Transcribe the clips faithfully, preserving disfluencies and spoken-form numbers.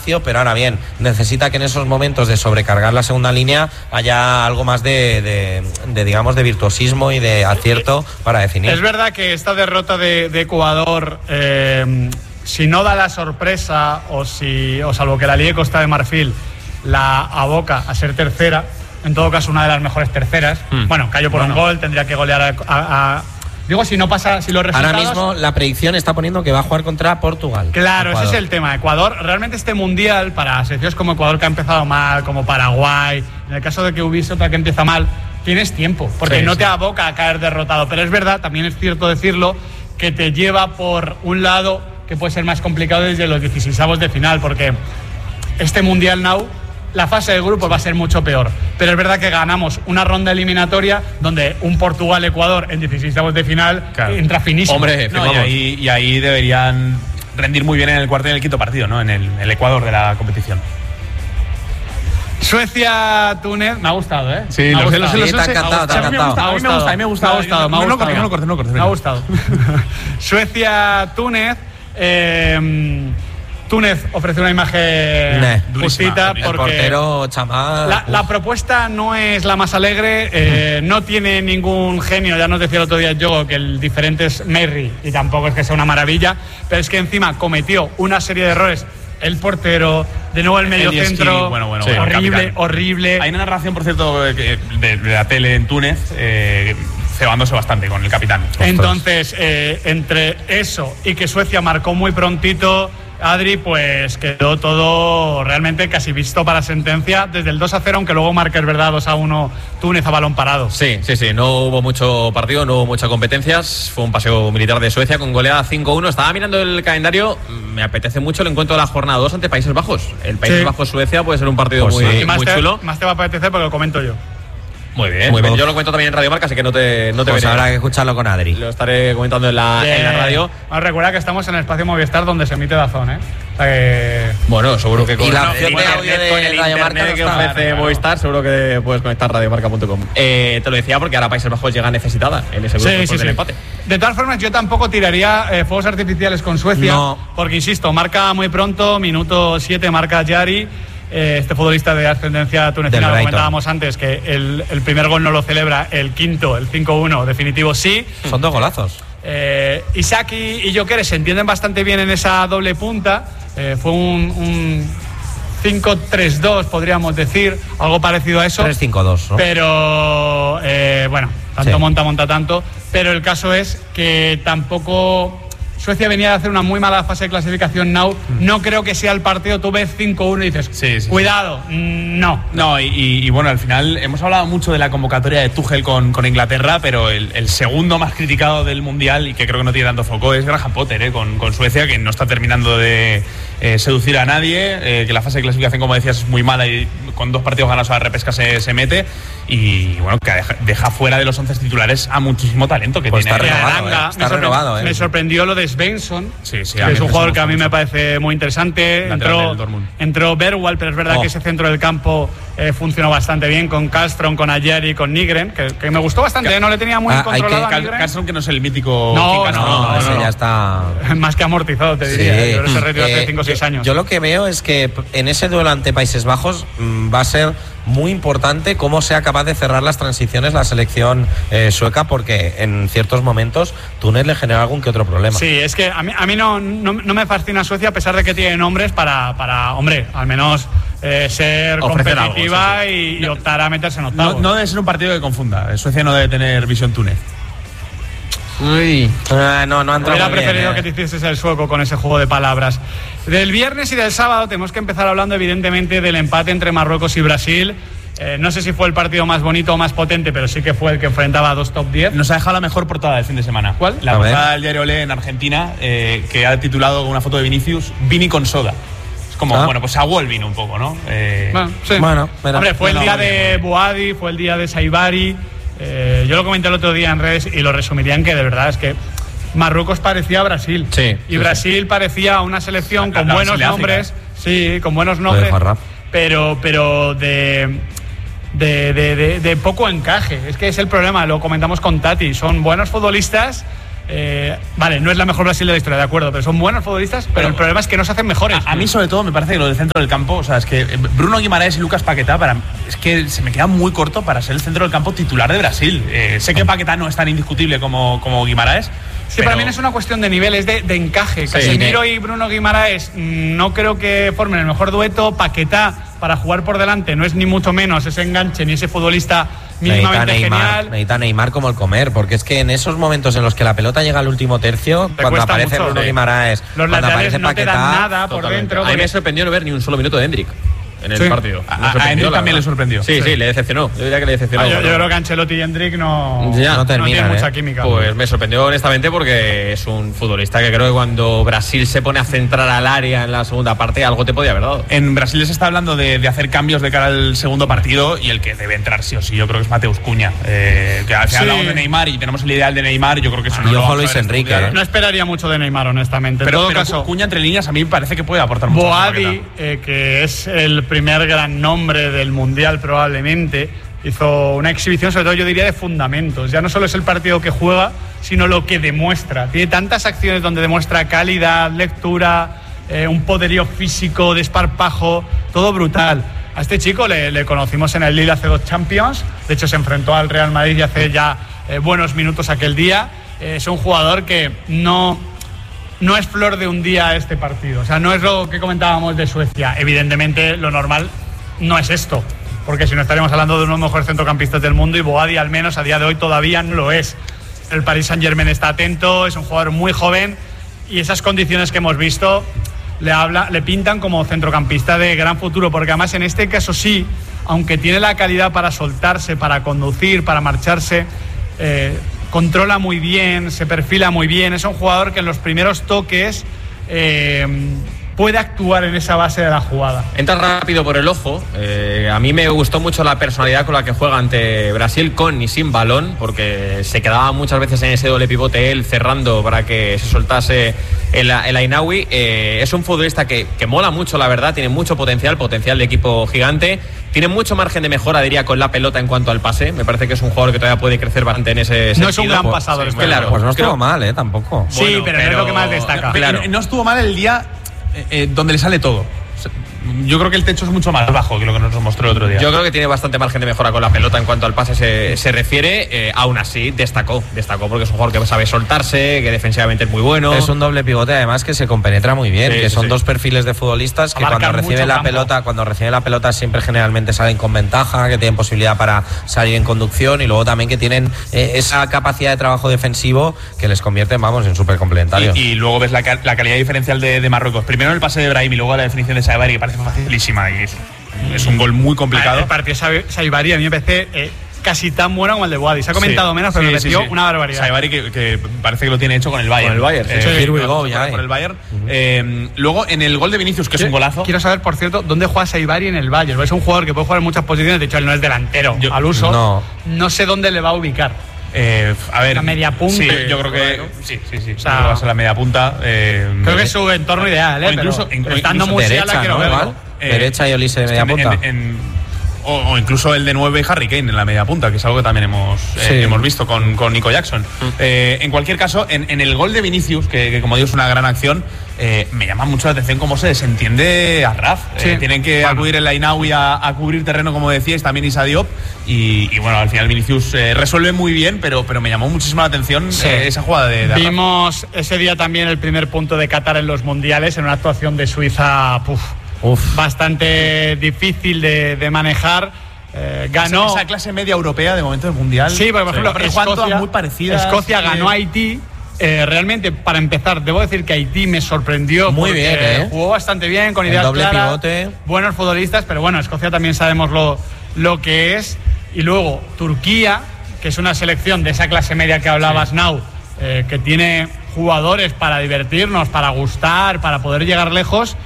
Lazio, pero ahora bien, necesita que en esos momentos de sobrecargar la segunda línea haya algo más de, de, de digamos, de virtuosismo y de acierto para definir. Es verdad que esta derrota de, de Ecuador, eh, si no da la sorpresa o, si, o salvo que la Liga de Costa de Marfil la aboca a ser tercera, en todo caso una de las mejores terceras, mm. bueno, cayó por bueno. un gol, tendría que golear a, a, a digo, si no pasa, si los resultados... Ahora mismo la predicción está poniendo que va a jugar contra Portugal. Claro, Ecuador. Ese es el tema. Ecuador, realmente este mundial, para selecciones como Ecuador, que ha empezado mal, como Paraguay, en el caso de que hubiese otra que empieza mal, tienes tiempo, porque sí, no sí. te aboca a caer derrotado. Pero es verdad, también es cierto decirlo, que te lleva por un lado que puede ser más complicado desde los dieciseisavos de final, porque este mundial now... la fase de grupos va a ser mucho peor, pero es verdad que ganamos una ronda eliminatoria donde un Portugal-Ecuador en dieciseisavos de final claro. entra finísimo. Hombre, no, y, ahí, y ahí deberían rendir muy bien en el cuarto y en el quinto partido, ¿no? En el, el Ecuador de la competición. Suecia-Túnez, me ha gustado, ¿eh? Sí, me ha lo sé, gustado. lo sé, lo sé. Sí, te ha encantado, te ha encantado. A mí me gusta, a mí me gusta. Me ha gustado, me ha gustado. No lo cortes, no lo cortes, no lo cortes. Me ha gustado. Suecia-Túnez. Eh, Túnez ofrece una imagen nah, justita porque el portero Chamal, la, la propuesta no es la más alegre, eh, no tiene ningún genio, ya nos decía el otro día Yogo que el diferente es Merry y tampoco es que sea una maravilla, pero es que encima cometió una serie de errores. El portero, de nuevo el mediocentro, bueno, bueno, sí, bueno, horrible, capitán. horrible. Hay una narración, por cierto, de, de, de la tele en Túnez, eh, cebándose bastante con el capitán. Entonces, eh, entre eso y que Suecia marcó muy prontito, Adri, pues quedó todo realmente casi visto para sentencia desde el dos a cero, aunque luego marque, es verdad, dos a uno Túnez a balón parado. Sí, sí, sí, no hubo mucho partido, no hubo muchas competencias, fue un paseo militar de Suecia con goleada cinco uno. Estaba mirando el calendario, me apetece mucho el encuentro de la jornada dos ante Países Bajos. El Países sí. Bajos-Suecia puede ser un partido pues muy, sí. muy te, chulo. Más te va a apetecer porque lo comento yo. Muy bien, muy bien. Yo lo cuento también en Radio Marca, así que no te, no te pues veré. Habrá que escucharlo con Adri. Lo estaré comentando en la, en la radio. Os recuerda que estamos en el espacio Movistar donde se emite Dazón, ¿eh? O sea que... Bueno, seguro que con, y la no, opción con de audio el, de con el Radio Marca internet que está, ofrece claro. Movistar, seguro que puedes conectar radiomarca punto com. Eh, te lo decía porque ahora Países Bajos llega necesitada en ese grupo sí, sí, sí, del sí. empate. De todas formas, yo tampoco tiraría eh, fuegos artificiales con Suecia, no. porque insisto, marca muy pronto, minuto siete, marca Yari. Este futbolista de ascendencia tunecina, lo comentábamos antes, que el, el primer gol no lo celebra, el quinto, el cinco uno definitivo sí. Son dos golazos. Eh, Isaki y Gyökeres se entienden bastante bien en esa doble punta. Eh, fue un, un cinco tres dos, podríamos decir, algo parecido a eso. tres cinco dos, ¿no? Pero, eh, bueno, tanto sí. monta, monta tanto. Pero el caso es que tampoco... Suecia venía de hacer una muy mala fase de clasificación now. No creo que sea el partido, tú ves cinco uno y dices, sí, sí, cuidado, sí. no. No, y, y bueno, al final hemos hablado mucho de la convocatoria de Tuchel con, con Inglaterra, pero el, el segundo más criticado del Mundial, y que creo que no tiene tanto foco, es Graham Potter, ¿eh? con, con Suecia, que no está terminando de eh, seducir a nadie, eh, que la fase de clasificación, como decías, es muy mala y con dos partidos ganados a la repesca se, se mete, y bueno, que deja, deja fuera de los once titulares a muchísimo talento que pues tiene. Está renovado, eh. está me, renovado sorprendió, eh. me sorprendió lo de Svensson, sí, sí, que es un jugador que a mí mucho. me parece muy interesante. Entró, entró Bergwall, pero es verdad oh. que ese centro del campo eh, funcionó bastante bien con Castron, con Ayeri, con Nygren, que, que me gustó bastante, Ca- eh, no le tenía muy ah, controlado que, a Nygren. Castron, que no es el mítico. No, no, no, no, no, ese no, no. ya está más que amortizado, te diría. Sí. Yo creo que se retiró eh, hace cinco o seis años. Yo lo que veo es que en ese duelo ante Países Bajos mmm, va a ser muy importante cómo sea capaz de cerrar las transiciones la selección eh, sueca, porque en ciertos momentos Túnez le genera algún que otro problema. Sí, es que a mí, a mí no, no, no me fascina Suecia, a pesar de que tiene nombres para, para hombre, al menos eh, ser ofrecer competitiva algo, sí, sí. Y, y optar a meterse en octavos. No, no debe ser un partido que confunda. Suecia no debe tener visión Túnez. Uy, uh, no, no han Hubiera preferido bien, eh. que te hicieses el sueco con ese juego de palabras. Del viernes y del sábado tenemos que empezar hablando evidentemente del empate entre Marruecos y Brasil. Eh, no sé si fue el partido más bonito o más potente, pero sí que fue el que enfrentaba a dos top diez. Nos ha dejado la mejor portada del fin de semana. ¿Cuál? La a portada del diario Olé en Argentina, eh, que ha titulado con una foto de Vinicius, Vini con soda. Es como, ah. bueno, pues aguó el vino un poco, ¿no? Eh, bueno, sí. bueno mira, Hombre, fue no, el día no, de Boadi, fue el día de Saibari. Eh, yo lo comenté el otro día en redes y lo resumiría en que de verdad es que Marruecos parecía Brasil. Sí, y sí, Brasil sí. parecía una selección la, con la buenos nombres. Sí, con buenos nombres. Pero, pero de, de, de, de, de poco encaje. Es que es el problema, lo comentamos con Tati. Son buenos futbolistas, Eh, vale, no es la mejor Brasil de la historia, de acuerdo, pero son buenos futbolistas, pero, pero el problema es que no se hacen mejores. A, a mí, sobre todo, me parece que lo del centro del campo, o sea, es que Bruno Guimaraes y Lucas Paquetá, para, es que se me queda muy corto para ser el centro del campo titular de Brasil. Eh, sé que Paquetá no es tan indiscutible como, como Guimaraes. Sí, pero para mí no es una cuestión de niveles, de, de encaje. Sí, Casemiro me... y Bruno Guimaraes no creo que formen el mejor dueto. Paquetá, para jugar por delante, no es ni mucho menos ese enganche ni ese futbolista mínimamente necesita Neymar, genial. Necesita Neymar como el comer, porque es que en esos momentos en los que la pelota llega al último tercio, Te cuando aparece mucho, Bruno sí. Guimaraes, los cuando laterales aparece no Paquetá, te dan nada por Totalmente. dentro. A mí Porque... me sorprendió no ver ni un solo minuto de Hendrik en el Sí. partido. A, a Hendrik también le sorprendió. Sí, sí, sí, le decepcionó. Yo diría que le decepcionó. Ah, yo, yo pero... creo que Ancelotti y Hendrik no, Ya, no terminan, tienen mucha ¿eh? química. Pues me sorprendió honestamente porque es un futbolista que creo que cuando Brasil se pone a centrar al área en la segunda parte, algo te podía haber dado. En Brasil se está hablando de, de hacer cambios de cara al segundo partido y el que debe entrar sí o sí, yo creo que es Mateus Cunha. Eh, que al final Sí. hablamos de Neymar y tenemos el ideal de Neymar, yo creo que eso no y lo ojo vamos a Luis ver en este Enrique, mundial. ¿eh? No esperaría mucho de Neymar, honestamente. Pero, en todo pero caso, Cunha entre líneas a mí me parece que puede aportar mucho. Boadi, eh, que es el primer gran nombre del Mundial probablemente, hizo una exhibición, sobre todo yo diría, de fundamentos. Ya no solo es el partido que juega, sino lo que demuestra. Tiene tantas acciones donde demuestra calidad, lectura, eh, un poderío físico, desparpajo, todo brutal. A este chico le, le conocimos en el Lille hace dos Champions, de hecho se enfrentó al Real Madrid y hace ya eh, buenos minutos aquel día. Eh, es un jugador que no... no es flor de un día este partido. O sea, no es lo que comentábamos de Suecia. Evidentemente, lo normal no es esto, porque si no estaríamos hablando de uno de los mejores centrocampistas del mundo y Boadi, al menos a día de hoy, todavía no lo es. El Paris Saint-Germain está atento, es un jugador muy joven y esas condiciones que hemos visto le, habla, le pintan como centrocampista de gran futuro, porque además en este caso sí, aunque tiene la calidad para soltarse, para conducir, para marcharse, eh, controla muy bien, se perfila muy bien, es un jugador que en los primeros toques eh, puede actuar en esa base de la jugada. Entra rápido por el ojo. Eh, a mí me gustó mucho la personalidad con la que juega ante Brasil, con y sin balón, porque se quedaba muchas veces en ese doble pivote él cerrando para que se soltase el, el Ainaoui. Eh, es un futbolista que, que mola mucho, la verdad, tiene mucho potencial, potencial de equipo gigante. Tiene mucho margen de mejora, diría, con la pelota en cuanto al pase. Me parece que es un jugador que todavía puede crecer bastante en ese sentido. No es un gran pasador, Pues, este claro, pues no estuvo creo, mal, ¿eh? Tampoco. Sí, Bueno, pero, no es lo que más destaca. Claro. No, no estuvo mal el día eh, eh, donde le sale todo. Yo creo que el techo es mucho más bajo que lo que nos mostró el otro día. Yo creo que tiene bastante margen de mejora con la pelota en cuanto al pase se, se refiere. Eh, aún así, destacó. Destacó porque es un jugador que sabe soltarse, que defensivamente es muy bueno. Es un doble pivote, además, que se compenetra muy bien. Sí, que sí, son sí. dos perfiles de futbolistas que Abarcan cuando reciben mucho la campo. pelota, cuando reciben la pelota siempre generalmente salen con ventaja, que tienen posibilidad para salir en conducción y luego también que tienen eh, esa capacidad de trabajo defensivo que les convierte, vamos, en súper complementarios. Y, y luego ves la, la calidad diferencial de, de Marruecos. Primero el pase de Brahim y luego la definición de Saibari, que parece facilísima. Y es, es un gol muy complicado. El partido de Saibari a mí me parece eh, casi tan bueno como el de Boadi. Se ha comentado Sí, menos, pero sí, me sí, pareció sí. una barbaridad. Saibari que, que parece que lo tiene hecho con el Bayern. Con el Bayern, sí. Eh, Sí, here we por- go, por- ya, por eh. el Bayern. Eh, luego en el gol de Vinicius, que es un golazo. Quiero saber, por cierto, dónde juega Saibari en el Bayern. Es un jugador que puede jugar en muchas posiciones. De hecho, él no es delantero Yo- al uso. no. No sé dónde le va a ubicar. Eh, a ver, La media punta. Sí, yo creo que sí, sí, sí. O sea, Creo que va a ser la media punta. Eh, Creo que es su entorno ideal, ¿eh? o incluso- Pero, incluso estando muy derecha, la quiero ¿no? verlo. Igual. Eh, Derecha y Olise de media en- punta. en- en- o, o incluso el de nueve Harry Kane en la media punta, que es algo que también hemos, eh, Sí. hemos visto con, con Nico Jackson. Eh, en cualquier caso, en, en el gol de Vinicius, que, que como digo es una gran acción, eh, me llama mucho la atención cómo se desentiende a Raf. Sí. Eh, tienen que Bueno. acudir el Ainaoui a, a cubrir terreno, como decíais, también Issa Diop. Y, y bueno, al final Vinicius eh, resuelve muy bien, pero, pero me llamó muchísimo la atención Sí. eh, esa jugada de, de Raf. Vimos ese día también el primer punto de Qatar en los mundiales, en una actuación de Suiza puf, Uf. bastante difícil de, de manejar. Eh, ganó. Esa, esa clase media europea de momento del mundial. Sí, porque, por ejemplo, pero juegan todas Escocia, muy parecidas. Escocia eh, ganó a Haití. Eh, realmente, para empezar, debo decir que Haití me sorprendió. Muy porque bien, ¿eh? Jugó bastante bien, con El ideas doble claras, pivote. buenos futbolistas, pero bueno, Escocia también sabemos lo, lo que es. Y luego, Turquía, que es una selección de esa clase media que hablabas, sí. Now, eh, que tiene jugadores para divertirnos, para gustar, para poder llegar lejos.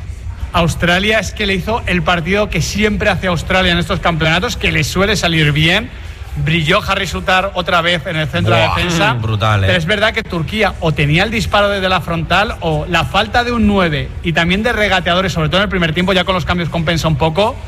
Australia es que le hizo el partido que siempre hace Australia en estos campeonatos, que le suele salir bien. Brilló Harry Sutar otra vez en el centro Buah, de defensa. brutal, ¿eh? Pero es verdad que Turquía o tenía el disparo desde la frontal o la falta de un nueve y también de regateadores, sobre todo en el primer tiempo, ya con los cambios compensa un poco.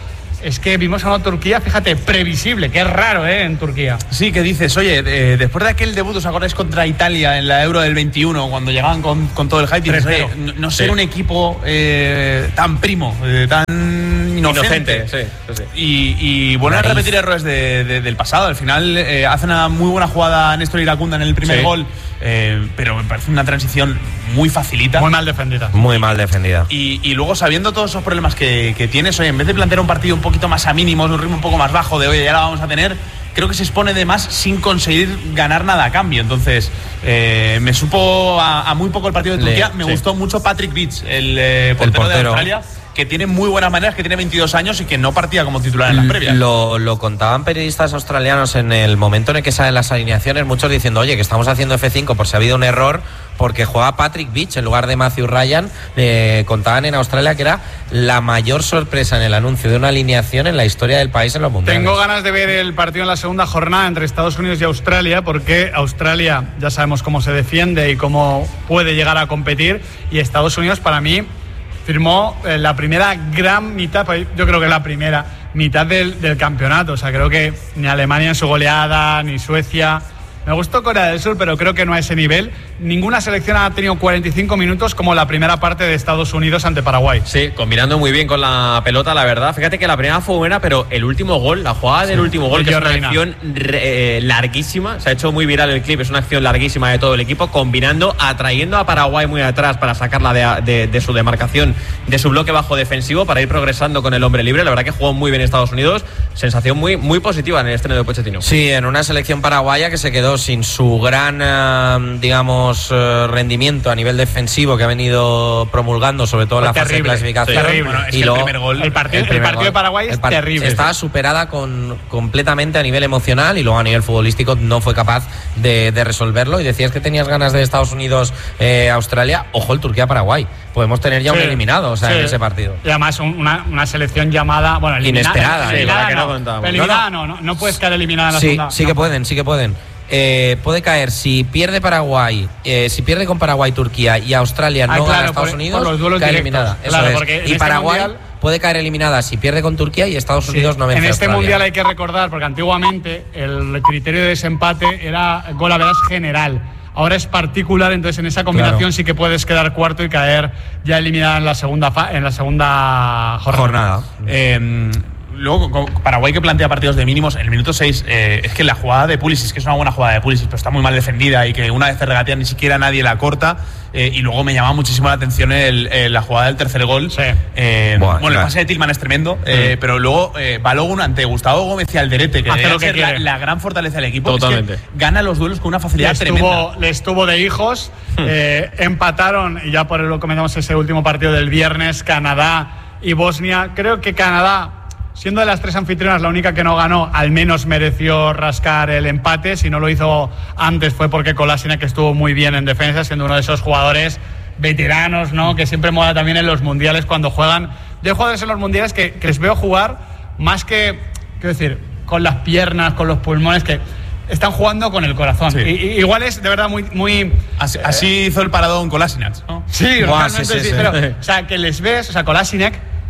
es que vimos a una Turquía, fíjate, previsible, que es raro, ¿eh? En Turquía. Sí, que dices, oye, eh, después de aquel debut, ¿os acordáis contra Italia en la Euro del veintiuno, cuando llegaban con, con todo el hype? Dices, oye, no, no ser sí. un equipo eh, tan primo, eh, tan inocente. inocente sí, sí, sí. Y, y bueno, a repetir errores de, de, del pasado. Al final eh, hace una muy buena jugada Néstor Iracunda en el primer sí. gol, eh, pero me parece una transición muy facilita. Muy mal defendida. Muy mal defendida. Y, y luego, sabiendo todos esos problemas que, que tienes, oye, en vez de plantear un partido un poquito más a mínimos, un ritmo un poco más bajo de, oye, ya la vamos a tener, creo que se expone de más sin conseguir ganar nada a cambio. Entonces, eh, me supo a, a muy poco el partido de Turquía. Le, me sí. gustó mucho Patrick Beach, el, eh, portero, el portero de Australia, que tiene muy buenas maneras, que tiene veintidós años y que no partía como titular en las previas. Lo, lo contaban periodistas australianos en el momento en el que salen las alineaciones, muchos diciendo, oye, que estamos haciendo F cinco por si ha habido un error, porque juega Patrick Beach en lugar de Matthew Ryan. Eh, contaban en Australia que era la mayor sorpresa en el anuncio de una alineación en la historia del país en los mundiales. Tengo ganas de ver el partido en la segunda jornada entre Estados Unidos y Australia, porque Australia ya sabemos cómo se defiende y cómo puede llegar a competir, y Estados Unidos, para mí, firmó eh, la primera gran mitad, pues yo creo que la primera mitad del, del campeonato. O sea, creo que ni Alemania en su goleada, ni Suecia. Me gustó Corea del Sur, pero creo que no a ese nivel. Ninguna selección ha tenido cuarenta y cinco minutos como la primera parte de Estados Unidos ante Paraguay. Sí, combinando muy bien con la pelota, la verdad. Fíjate que la primera fue buena, pero el último gol, la jugada sí. del último gol, que es una Reina. acción eh, larguísima, se ha hecho muy viral el clip, es una acción larguísima de todo el equipo, combinando, atrayendo a Paraguay muy atrás para sacarla de, de, de su demarcación, de su bloque bajo defensivo, para ir progresando con el hombre libre. La verdad que jugó muy bien Estados Unidos, sensación muy, muy positiva en el estreno de Pochettino. Sí, en una selección paraguaya que se quedó sin su gran, eh, digamos, eh, rendimiento a nivel defensivo que ha venido promulgando, sobre todo en la fase de clasificación. Sí, bueno, es y que luego, el primer gol, el partido, el, el partido gol, de Paraguay es par- terrible. Estaba superada con, completamente a nivel emocional, y luego a nivel futbolístico no fue capaz de, de resolverlo. Y decías que tenías ganas de Estados Unidos, eh, Australia. Ojo, el Turquía-Paraguay. Podemos tener ya sí, un eliminado, o sea, sí. en ese partido. Y además una, una selección llamada, bueno, eliminada, inesperada. Sí, eliminada, que no, no, eliminada no, no, no puedes caer eliminada en la sí, segunda. Sí, no. que pueden, sí que pueden. Eh, puede caer si pierde Paraguay, eh, si pierde con Paraguay, Turquía y Australia no ah, claro, gana Estados por, Unidos, por los duelos cae directos, eliminada. Eso claro, es. Porque y este Paraguay mundial, puede caer eliminada si pierde con Turquía y Estados Unidos sí, no vence en a este Australia. mundial hay que recordar, porque antiguamente el criterio de desempate era gol a veras general. Ahora es particular, entonces en esa combinación claro. sí que puedes quedar cuarto y caer ya eliminada en la segunda fa- en la segunda jornada. jornada. Eh, Luego, Paraguay, que plantea partidos de mínimos, en el minuto seis, eh, es que la jugada de Pulisic, que es una buena jugada de Pulisic, pero está muy mal defendida, y que una vez te regatea ni siquiera nadie la corta. Eh, y luego me llama muchísimo la atención el, el, la jugada del tercer gol. Sí. Eh, bueno, bueno, el pase de Tillman es tremendo, eh, mm. pero luego eh, Balogun ante Gustavo Gómez y Alderete, que debe ser la, la gran fortaleza del equipo. Totalmente. Es que gana los duelos con una facilidad les tremenda. Tuvo, les tuvo de hijos, mm. eh, empataron, y ya por lo comentamos ese último partido del viernes, Canadá y Bosnia. Creo que Canadá, siendo de las tres anfitrionas la única que no ganó, al menos mereció rascar el empate. Si no lo hizo antes fue porque Kolasinac estuvo muy bien en defensa, siendo uno de esos jugadores veteranos, ¿no? Que siempre mola también en los mundiales cuando juegan. De jugadores en los mundiales que, que les veo jugar más que, quiero decir, con las piernas, con los pulmones, que están jugando con el corazón. Sí. I, igual es de verdad muy... muy así, eh, así hizo el paradón Kolasinac, ¿no? Sí, Buah, realmente sí, sí, sí, sí. Pero, o sea, que les ves, o sea, Kolasinac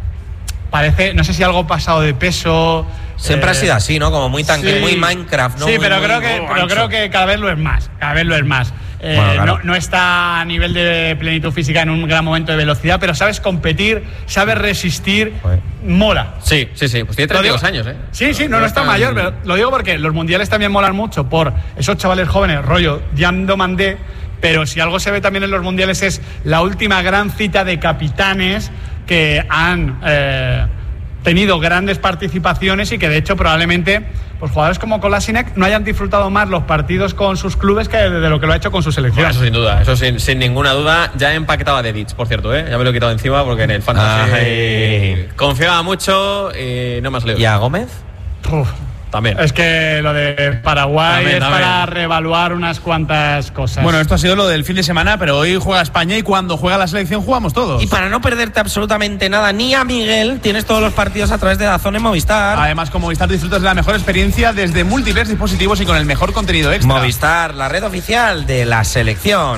parece, no sé si algo pasado de peso. Siempre eh, ha sido así, ¿no? Como muy tanque, sí, muy Minecraft, ¿no? Sí, muy, pero, muy, creo que, muy pero creo que cada vez lo es más. Cada vez lo es más. Eh, bueno, claro. no, no está a nivel de plenitud física en un gran momento de velocidad, pero sabes competir, sabes resistir, Joder. mola. Sí, sí, sí. Pues tiene treinta y dos años, ¿eh? Sí, sí, no, no está mayor, pero lo digo porque los mundiales también molan mucho por esos chavales jóvenes, rollo Diam Domandé, pero si algo se ve también en los mundiales es la última gran cita de capitanes que han eh, tenido grandes participaciones y que de hecho probablemente pues jugadores como Kolasinac no hayan disfrutado más los partidos con sus clubes que de, de lo que lo ha hecho con su selección. Bueno, eso sin duda, eso sin, sin ninguna duda. Ya empaquetaba de Ditch, por cierto, ¿eh? Ya me lo he quitado encima porque en el Fantasy Ay. confiaba mucho y no me ha salido. ¿Y a Gómez? Uf. También. Es que lo de Paraguay también, es también. para reevaluar unas cuantas cosas. Bueno, esto ha sido lo del fin de semana, pero hoy juega España y cuando juega la selección jugamos todos. Y para no perderte absolutamente nada, ni a Miguel, tienes todos los partidos a través de DAZN en Movistar. Además, con Movistar disfrutas de la mejor experiencia desde múltiples dispositivos y con el mejor contenido extra. Movistar, la red oficial de la selección.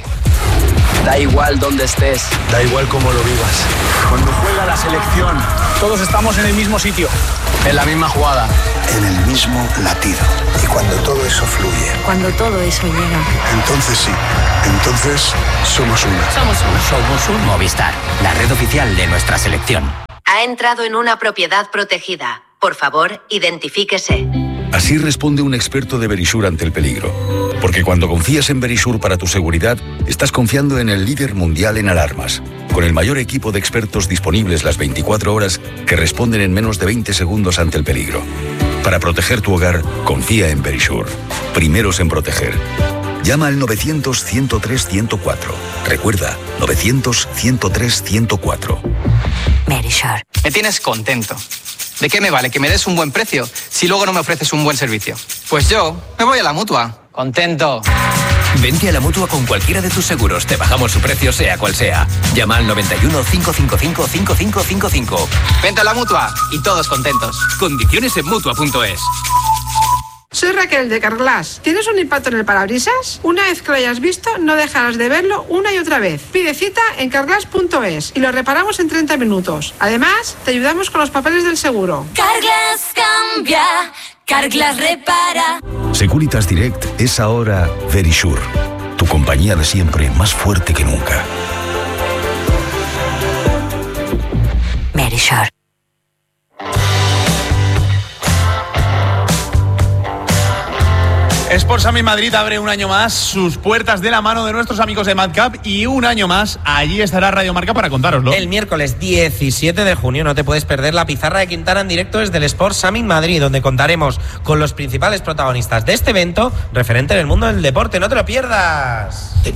Da igual dónde estés, da igual cómo lo vivas. Cuando juega la selección, Todos estamos en el mismo sitio. En la misma jugada. En el mismo latido. Y cuando todo eso fluye. Cuando todo eso llega. Entonces sí. Entonces somos una. Somos una. Somos un Movistar, la red oficial de nuestra selección. Ha entrado en una propiedad protegida. Por favor, identifíquese. Así responde un experto de Verisur ante el peligro. Porque cuando confías en Verisur para tu seguridad, estás confiando en el líder mundial en alarmas. Con el mayor equipo de expertos disponibles las veinticuatro horas que responden en menos de veinte segundos ante el peligro. Para proteger tu hogar, confía en Verisur. Primeros en proteger. Llama al novecientos, ciento tres, ciento cuatro. Recuerda, novecientos, ciento tres, ciento cuatro. Verisur. Me tienes contento. ¿De qué me vale que me des un buen precio si luego no me ofreces un buen servicio? Pues yo me voy a la Mutua. Contento. Vente a la Mutua con cualquiera de tus seguros. Te bajamos su precio sea cual sea. Llama al noventa y uno, cinco cinco cinco, cinco cinco cinco cinco. Vente a la Mutua y todos contentos. Condiciones en Mutua punto es. Soy Raquel de Carglass. ¿Tienes un impacto en el parabrisas? Una vez que lo hayas visto, no dejarás de verlo una y otra vez. Pide cita en carglass punto es y lo reparamos en treinta minutos. Además, te ayudamos con los papeles del seguro. Carglass cambia, Carglass repara. Securitas Direct es ahora Verisur, tu compañía de siempre más fuerte que nunca. Verisur. Sport Summit Madrid abre un año más sus puertas de la mano de nuestros amigos de Madcap y un año más allí estará Radio Marca para contároslo. El miércoles diecisiete de junio no te puedes perder la pizarra de Quintana en directo desde el Sport Summit Madrid, donde contaremos con los principales protagonistas de este evento referente en el mundo del deporte. ¡No te lo pierdas!